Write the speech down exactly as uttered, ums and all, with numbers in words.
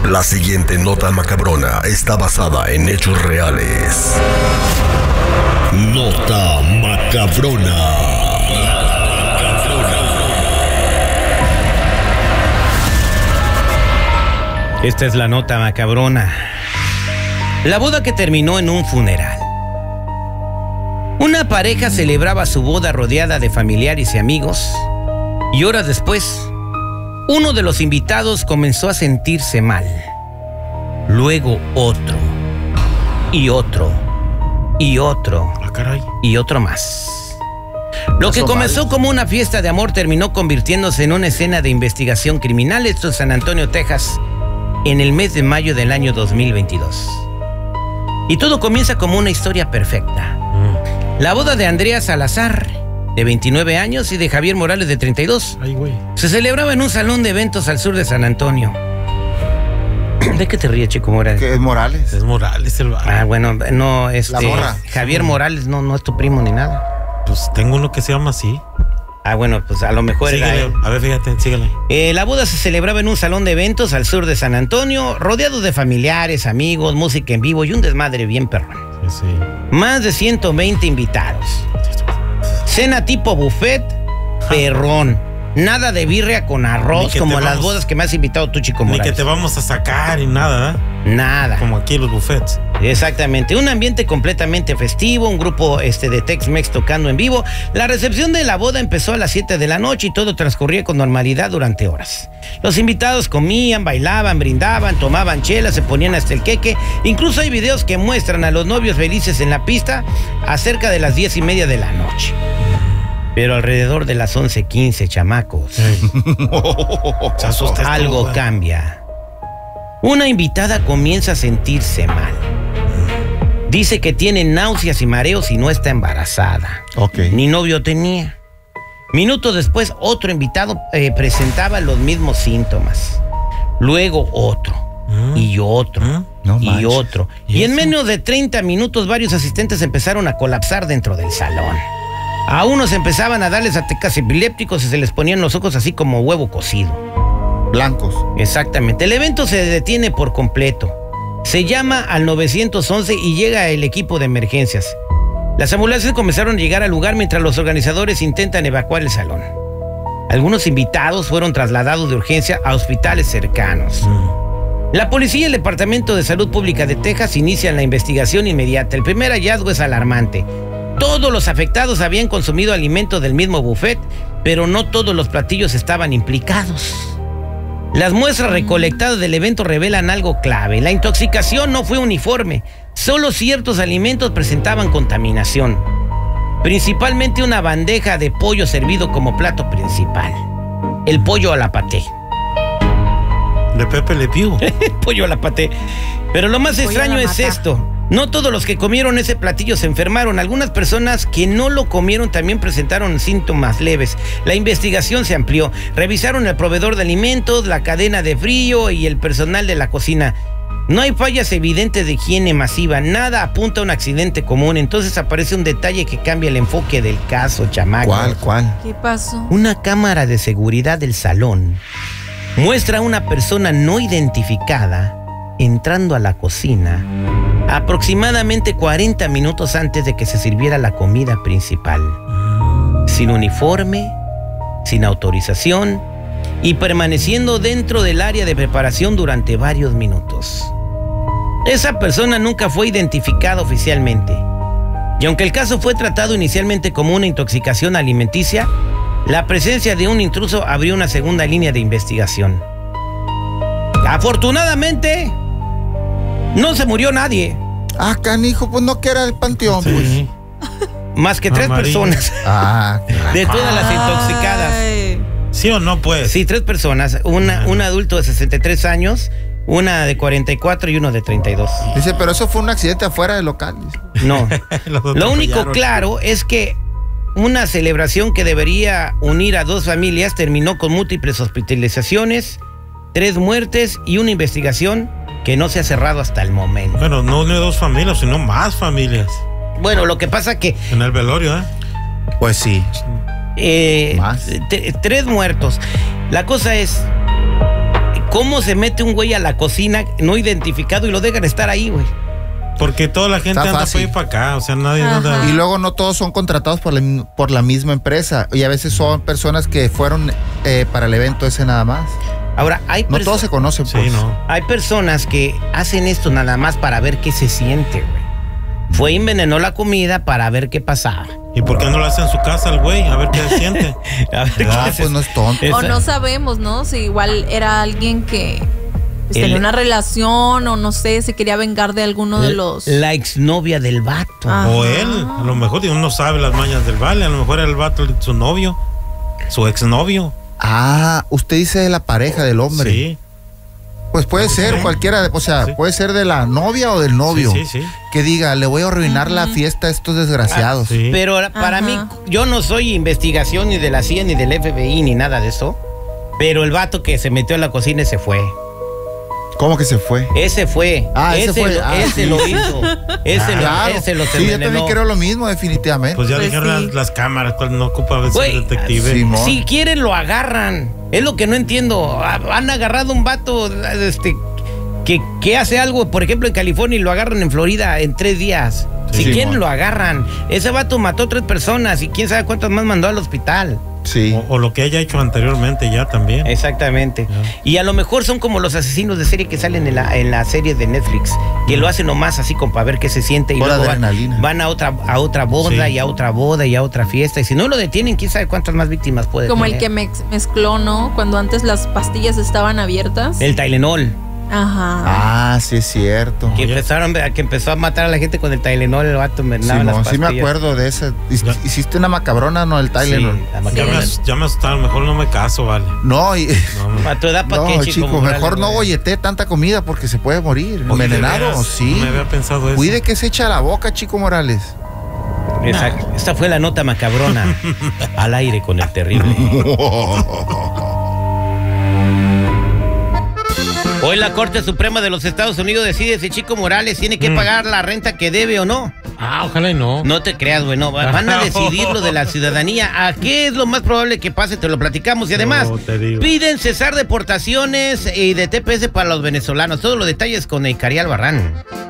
La siguiente nota macabrona está basada en hechos reales. Nota macabrona. Esta es la nota macabrona. La boda que terminó en un funeral. Una pareja celebraba su boda rodeada de familiares y amigos, y horas después, uno de los invitados comenzó a sentirse mal. Luego otro, y otro, y otro, Ah, caray. y otro más. Lo que comenzó como una fiesta de amor terminó convirtiéndose en una escena de investigación criminal. Esto en San Antonio, Texas, en el mes de mayo del año dos mil veintidós. Y todo comienza como una historia perfecta. Mm. La boda de Andrea Salazar, de veintinueve años, y de Javier Morales, de treinta y dos, Ay, güey. se celebraba en un salón de eventos al sur de San Antonio. ¿De qué te ríes, Chico Morales? ¿Qué es Morales? Es Morales el bar. Ah, bueno, no, este... La morra. Javier Morales no, no es tu primo ni nada. Pues tengo uno que se llama así. Ah, bueno, pues a lo mejor era Síguele. él. A ver, fíjate, síguele. Eh, la boda se celebraba en un salón de eventos al sur de San Antonio, rodeado de familiares, amigos, música en vivo y un desmadre bien perrón. Sí, sí. Más de ciento veinte invitados. Cena tipo buffet, perrón. Nada de birria con Ni arroz, que como te las vamos- bodas que me has invitado tú, Chico Ni Morales. que te vamos a sacar y nada, ¿eh? Nada. Como aquí los buffets. Exactamente, un ambiente completamente festivo, un grupo este, de Tex-Mex tocando en vivo. La recepción de la boda empezó a las siete de la noche y todo transcurría con normalidad durante horas. Los invitados comían, bailaban, brindaban, tomaban chela, se ponían hasta el queque. Incluso hay videos que muestran a los novios felices en la pista a cerca de las diez y media de la noche. Pero alrededor de las once quince, chamacos, Se asusta esto, algo güey. cambia. Una invitada comienza a sentirse mal. Dice que tiene náuseas y mareos y no está embarazada. Ok. Ni novio tenía. Minutos después, otro invitado eh, presentaba los mismos síntomas. Luego otro. Mm. Y otro. Mm. No y manches. otro. ¿Y Y, en eso? menos de treinta minutos, varios asistentes empezaron a colapsar dentro del salón. A unos empezaban a darles ataques epilépticos y se les ponían los ojos así como huevo cocido. Blancos. Exactamente. El evento se detiene por completo. Se llama al nueve once y llega el equipo de emergencias. Las ambulancias comenzaron a llegar al lugar mientras los organizadores intentan evacuar el salón. Algunos invitados fueron trasladados de urgencia a hospitales cercanos. Mm. La policía y el Departamento de Salud Pública de Texas inician la investigación inmediata. El primer hallazgo es alarmante. Todos los afectados habían consumido alimentos del mismo buffet, pero no todos los platillos estaban implicados. Las muestras recolectadas del evento revelan algo clave. La intoxicación no fue uniforme. Solo ciertos alimentos presentaban contaminación. Principalmente una bandeja de pollo servido como plato principal. El pollo a la paté. De Pepe Le Pew. Pollo a la paté. Pero lo más Pollo a extraño la es mata. esto. No todos los que comieron ese platillo se enfermaron. Algunas personas que no lo comieron también presentaron síntomas leves. La investigación se amplió. Revisaron el proveedor de alimentos, la cadena de frío y el personal de la cocina. No hay fallas evidentes de higiene masiva. Nada apunta a un accidente común. Entonces aparece un detalle que cambia el enfoque del caso, chamaco. ¿Cuál, cuál? ¿Qué pasó? Una cámara de seguridad del salón muestra a una persona no identificada entrando a la cocina aproximadamente cuarenta minutos antes de que se sirviera la comida principal. Sin uniforme, sin autorización y permaneciendo dentro del área de preparación durante varios minutos. Esa persona nunca fue identificada oficialmente. Y aunque el caso fue tratado inicialmente como una intoxicación alimenticia, la presencia de un intruso abrió una segunda línea de investigación. Afortunadamente, no se murió nadie, Ah, canijo, pues no que era el panteón, Sí. más que tres Amarillo. personas pues. Ah, de todas las intoxicadas. Ay. ¿Sí o no, pues? Sí, tres personas, una, un adulto de sesenta y tres años, una de cuarenta y cuatro y uno de treinta y dos. dice, pero eso fue un accidente afuera del local. dice. No. Los dos Lo único atropellaron. claro es que una celebración que debería unir a dos familias terminó con múltiples hospitalizaciones, tres muertes y una investigación que no se ha cerrado hasta el momento. Bueno, no unió dos familias, sino más familias. Bueno, lo que pasa que En el velorio, ¿eh? Pues sí. eh, Más. t- tres muertos. La cosa es, ¿Cómo se mete un güey a la cocina no identificado y lo dejan estar ahí, güey? Porque toda la gente Está anda fácil. para ir para acá, o sea, nadie Ajá. anda. Y luego no todos son contratados por la, por la misma empresa. Y a veces son personas que fueron eh, para el evento ese nada más. Ahora, hay, No perso- todos se conocen, Sí, pues. no. hay personas que hacen esto nada más para ver qué se siente, güey. Fue y envenenó la comida para ver qué pasaba. ¿Y por qué no lo hace en su casa el güey? A ver qué se siente. A ver Ah, qué se- pues no es tonto. Esa- O no sabemos, ¿no? Si igual era alguien que pues, El- tenía una relación o no sé, se quería vengar de alguno de los... La exnovia del vato. Ah. O él, a lo mejor uno no sabe las mañas del vale, a lo mejor era el vato su novio, su exnovio. Ah, usted dice de la pareja del hombre. Sí, Pues puede ser Sí. cualquiera, de- o sea, Sí. puede ser de la novia o del novio. sí, sí, sí. Que diga, le voy a arruinar la fiesta a estos desgraciados. Ah, sí. Pero para Ajá. mí, yo no soy investigación ni de la C I A ni del F B I ni nada de eso. Pero el vato que se metió a la cocina se fue. ¿Cómo que se fue? Ese fue. Ah, ese fue. Lo, Ah, ese sí. lo hizo. Ese, Claro. lo, ese lo Sí, yo envenenó. también creo lo mismo, definitivamente. Pues ya Pues dijeron sí. las, las cámaras, pues no ocupa ser Güey, detective. sí, mo- Si quieren lo agarran. Es lo que no entiendo. Ah, Han agarrado un vato este, que, que hace algo, por ejemplo, en California y lo agarran en Florida en tres días. Sí, si sí, quieren mon. lo agarran. Ese vato mató tres personas y quién sabe cuántas más mandó al hospital. Sí. O, o lo que haya hecho anteriormente ya también. Exactamente. Ya. Y a lo mejor son como los asesinos de serie que salen en la, en la serie de Netflix, que lo hacen nomás así como para ver qué se siente y Por luego van, adrenalina. van a otra a otra boda Sí. y a otra boda y a otra fiesta. Y si no lo detienen, quién sabe cuántas más víctimas puede Como el tener. que mex- mezcló, ¿no? Cuando antes las pastillas estaban abiertas. El Tylenol. Ajá. Ah, sí es cierto. Que Oye. empezaron a- que empezó a matar a la gente con el Tylenol, el vato me Simón, las sí me pastillas. acuerdo de esa. Hic- Ya. Hiciste una macabrona, ¿no? El Tylenol. Sí, la Ya macabrona. me, as- ya me asustaron, mejor no me caso, vale. No, y, No, no. ¿A tu edad para no qué, chico? chico, Morales, mejor no güey? gollete tanta comida porque se puede morir. Oye, ¿de Envenenado, veras? sí. No me había pensado eso. Cuide que se echa a la boca, Chico Morales. Exacto. Esta fue la nota macabrona al aire con el terrible. Hoy la Corte Suprema de los Estados Unidos decide si Chico Morales tiene que Mm. pagar la renta que debe o no. Ah, ojalá y no. No te creas, güey, no. va- Van a decidir lo de la ciudadanía. ¿A qué es lo más probable que pase? Te lo platicamos. Y además, No, te digo. piden cesar deportaciones y de T P S para los venezolanos. Todos los detalles con Icarial Barrán.